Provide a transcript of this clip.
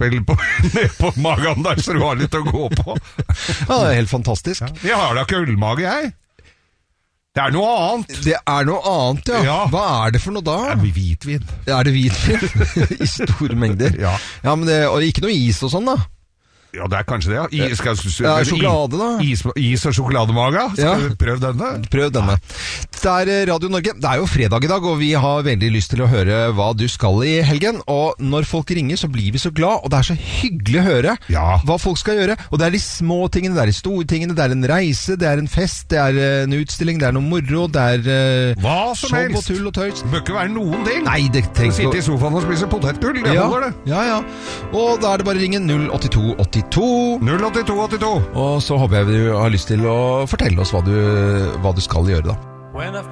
brettspill på magen der, så du har litt å gå på. Ja, det er helt fantastisk. Ja. Jeg har da ikke ølmage, jeg. Det er noe annet. Det er noe annet, ja. Hva er det for noe da? Det er hvitvin. Er det hvitvin? I store mengder? Ja. Ja, men og ikke noe is og sånn da? Ja, det er kanskje det, ja. Sjokolade da? Is og sjokolademaga. Skal du prøve denne? Prøv denne. Det er Radio Norge. Det er jo fredag i dag, og vi har veldig lyst til å høre hva du skal i helgen. Og når folk ringer, så blir vi så glad, og det er så hyggelig å høre hva folk skal gjøre. Og det er de små tingene, det er de store tingene, det er en reise, det er en fest, det er en utstilling, det er noe moro, det er hva som show helst. Og tull og tøys. Det bør ikke være noen ting. Nei, det trengs sitte i sofaen og spise potetgull, det holder det. Ja. Og da er det bare å ringe 08282. 08282. Og så håper jeg du har lyst til å fortelle oss hva du skal gjøre da.